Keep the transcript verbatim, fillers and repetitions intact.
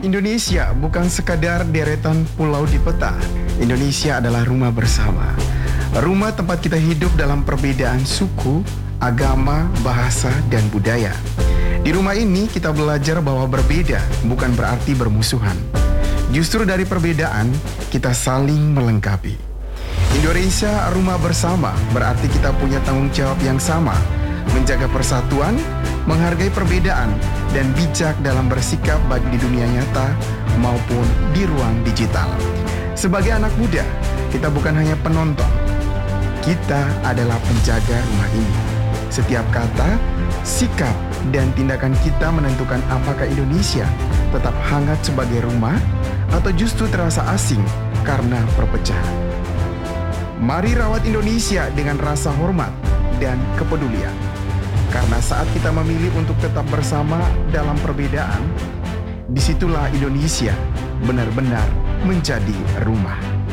Indonesia bukan sekadar deretan pulau di peta. Indonesia adalah rumah bersama. Rumah tempat kita hidup dalam perbedaan suku, agama, bahasa, dan budaya. Di rumah ini kita belajar bahwa berbeda bukan berarti bermusuhan. Justru dari perbedaan, kita saling melengkapi. Indonesia rumah bersama berarti kita punya tanggung jawab yang sama, menjaga persatuan, menghargai perbedaan, dan bijak dalam bersikap baik di dunia nyata maupun di ruang digital. Sebagai anak muda, kita bukan hanya penonton, kita adalah penjaga rumah ini. Setiap kata, sikap, dan tindakan kita menentukan apakah Indonesia tetap hangat sebagai rumah atau justru terasa asing karena perpecahan. Mari rawat Indonesia dengan rasa hormat dan kepedulian. Karena saat kita memilih untuk tetap bersama dalam perbedaan, disitulah Indonesia benar-benar menjadi rumah.